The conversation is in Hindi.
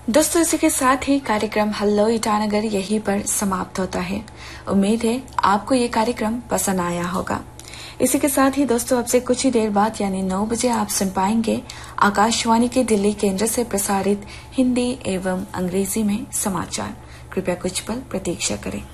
दोस्तों, इसी के साथ ही कार्यक्रम हेलो ईटानगर यहीं पर समाप्त होता है। उम्मीद है आपको ये कार्यक्रम पसंद आया होगा। इसी के साथ ही दोस्तों, अब से कुछ ही देर बाद यानी 9 बजे आप सुन पाएंगे आकाशवाणी के दिल्ली केंद्र से प्रसारित हिंदी एवं अंग्रेजी में समाचार। कृपया कुछ पल प्रतीक्षा करें।